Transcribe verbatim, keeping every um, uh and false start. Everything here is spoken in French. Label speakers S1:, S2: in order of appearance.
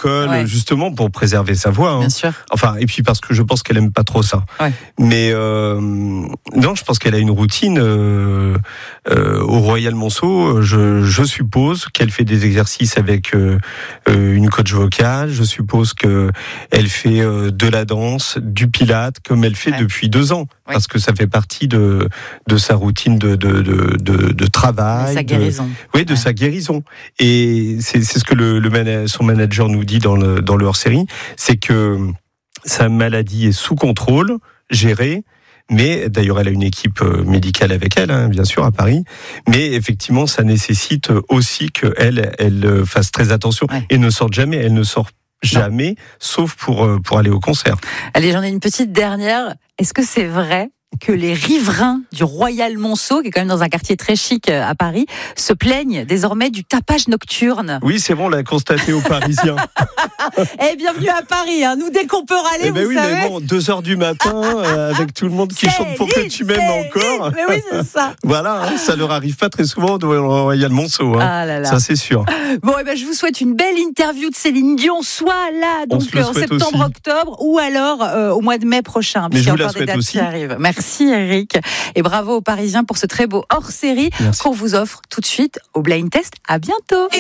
S1: l'alcool,
S2: Ouais.
S1: justement pour préserver sa voix. Hein.
S2: Bien sûr.
S1: Enfin, et puis parce que je pense qu'elle aime pas trop ça.
S2: Ouais.
S1: Mais euh, non, je pense qu'elle a une routine euh, euh, au Royal Monceau. Je, je suppose qu'elle fait des exercices avec euh, euh, une coach vocale. Je suppose que elle fait euh, de la danse, du pilate, comme elle fait
S2: Ouais.
S1: depuis deux ans,
S2: Ouais.
S1: parce que ça fait partie de de sa routine de de de de, de travail.
S2: Sa
S1: de-
S2: guérison.
S1: oui, de
S2: Ouais.
S1: sa guérison. Et c'est, c'est ce que le, le mana- son manager nous dit dans le, dans le hors-série, c'est que sa maladie est sous contrôle, gérée, mais d'ailleurs elle a une équipe euh, médicale avec elle, hein, bien sûr, à Paris, mais effectivement ça nécessite aussi qu'elle elle euh, fasse très attention
S2: Ouais.
S1: et ne sorte jamais, elle ne sort jamais, sauf pour, euh, pour aller au concert.
S2: Allez, j'en ai une petite dernière. Est-ce que c'est vrai que les riverains du Royal Monceau, qui est quand même dans un quartier très chic euh, à Paris, se plaignent désormais du tapage nocturne?
S1: Oui, c'est bon, on l'a constaté aux Parisiens.
S2: Eh, bienvenue à Paris, hein. Nous, dès qu'on peut râler,
S1: Eh ben
S2: vous
S1: oui,
S2: savez.
S1: mais bon, deux heures du matin, euh, avec tout le monde qui chante pour que
S2: Céline,
S1: tu m'aimes
S2: Céline.
S1: encore.
S2: Mais oui, c'est ça.
S1: Voilà, hein, ça leur arrive pas très souvent au Royal Monceau, hein.
S2: Ah là là.
S1: Ça c'est sûr.
S2: Bon, eh ben, je vous souhaite une belle interview de Céline Dion, soit là,
S1: On
S2: donc
S1: se le
S2: en
S1: souhaite
S2: septembre-octobre, ou alors euh, au mois de mai prochain.
S1: Mais
S2: puisqu'il
S1: je
S2: y a
S1: vous la
S2: encore des
S1: souhaite
S2: dates
S1: aussi.
S2: qui arrivent. Merci Eric, et bravo aux Parisiens pour ce très beau hors-série
S1: Merci.
S2: qu'on vous offre tout de suite au Blind Test. À bientôt.